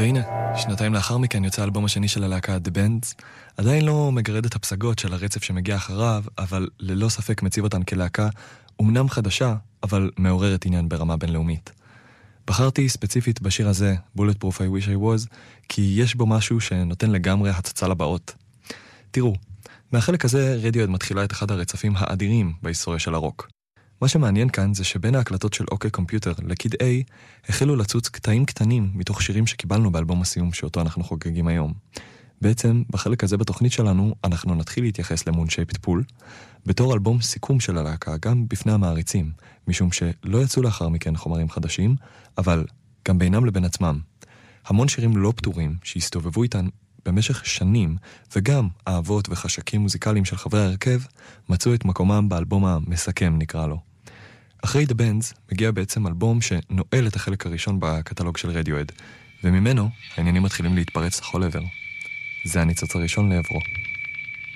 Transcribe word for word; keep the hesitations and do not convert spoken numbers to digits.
והנה, שנתיים לאחר מכן יוצא האלבום השני של הלהקה The Bands, עדיין לא מגרד את הפסגות של הרצף שמגיע אחריו, אבל ללא ספק מציב אותן כלהקה אומנם חדשה, אבל מעוררת עניין ברמה בינלאומית. בחרתי ספציפית בשיר הזה, Bulletproof I Wish I Was, כי יש בו משהו שנותן לגמרי הצצה לבאות. תראו, מהחלק הזה רדיואד מתחילה את אחד הרצפים האדירים בהיסטוריה של הרוק. מה שמעניין כאן זה שבין ההקלטות של אוקיי קומפיוטר לקיד A החלו לצוץ קטעים קטנים מתוך שירים שקיבלנו באלבום הסיום שאותו אנחנו חוגגים היום. בעצם, בחלק הזה בתוכנית שלנו אנחנו נתחיל להתייחס למון שייפד פול בתור אלבום סיכום של הלהקה גם בפני המעריצים, משום שלא יצאו לאחר מכן חומרים חדשים, אבל גם בינם לבין עצמם. המון שירים לא פתורים שהסתובבו איתן במשך שנים, וגם אהבות וחשקים מוזיקליים של חברי הרכב מצאו את מקומם באלבום המסכם נקרא לו. אחרי The Bands מגיע בעצם אלבום שנועל את החלק הראשון בקטלוג של רדיואד, וממנו העניינים מתחילים להתפרץ לכל עבר. זה הניצוץ הראשון לעברו.